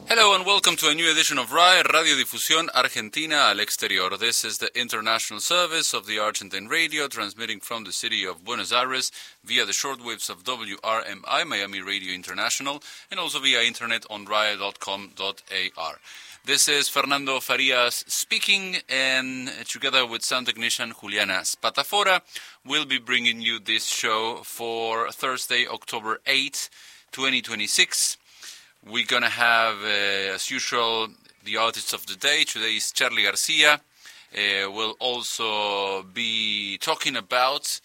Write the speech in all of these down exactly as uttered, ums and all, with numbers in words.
Hello and welcome to a new edition of R A E, Radio Difusión Argentina al Exterior. This is the international service of the Argentine radio, transmitting from the city of Buenos Aires via the shortwaves of W R M I, Miami Radio International, and also via internet on R A E dot com dot A R. This is Fernando Farias speaking, and together with sound technician Juliana Spatafora, we'll be bringing you this show for Thursday, October eighth, twenty twenty-six. We're going to have, uh, as usual, the artists of the day. Today is Charly Garcia. Uh, we'll also be talking about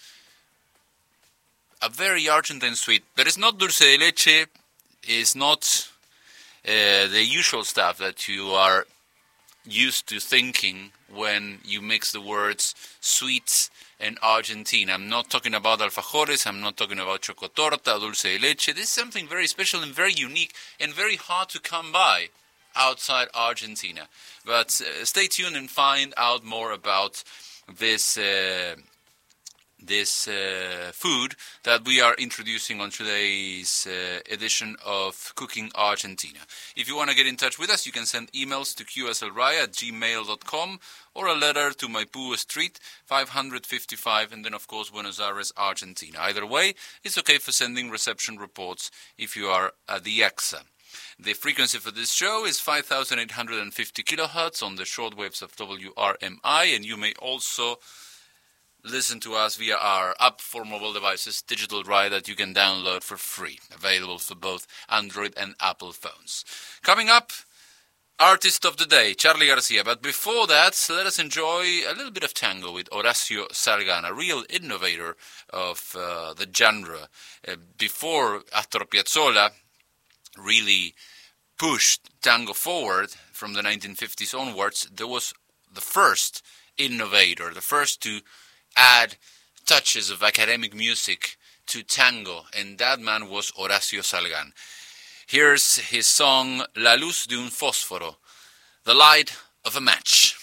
a very Argentine sweet, but it's not dulce de leche. It's not uh, the usual stuff that you are used to thinking when you mix the words sweets and Argentina. I'm not talking about alfajores, I'm not talking about chocotorta, dulce de leche. This is something very special and very unique and very hard to come by outside Argentina. But uh, stay tuned and find out more about this uh, this uh, food that we are introducing on today's uh, edition of Cooking Argentina. If you want to get in touch with us, you can send emails to q s l r a i at gmail dot com or a letter to Maipú Street, five fifty-five, and then, of course, Buenos Aires, Argentina. Either way, it's okay for sending reception reports if you are at the E X A. The frequency for this show is five thousand eight hundred fifty kilohertz on the shortwaves of W R M I, and you may also listen to us via our app for mobile devices, Digital R A E, that you can download for free, available for both Android and Apple phones. Coming up, artist of the day, Charly Garcia. But before that, let us enjoy a little bit of tango with Horacio Salgan, a real innovator of uh, the genre. Uh, before Astor Piazzolla really pushed tango forward from the nineteen fifties onwards, there was the first innovator, the first to add touches of academic music to tango, and that man was Horacio Salgan. Here's his song La Luz de un Fósforo, the light of a match.